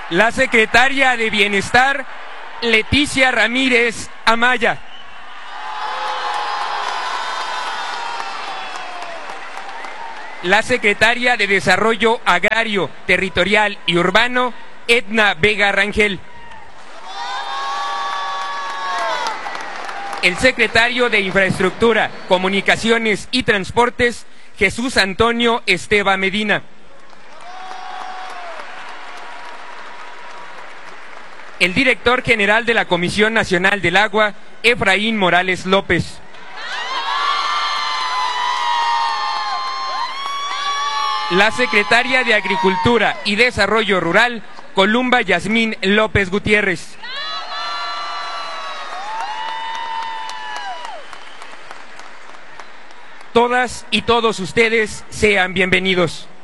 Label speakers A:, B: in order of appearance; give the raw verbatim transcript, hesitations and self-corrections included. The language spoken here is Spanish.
A: La secretaria de Bienestar, Leticia Ramírez Amaya. La secretaria de Desarrollo Agrario, Territorial y Urbano, Edna Vega Rangel. El secretario de Infraestructura, Comunicaciones y Transportes, Jesús Antonio Esteva Medina. El director general de la Comisión Nacional del Agua, Efraín Morales López. La secretaria de Agricultura y Desarrollo Rural, Columba Yasmín López Gutiérrez. Todas y todos ustedes sean bienvenidos.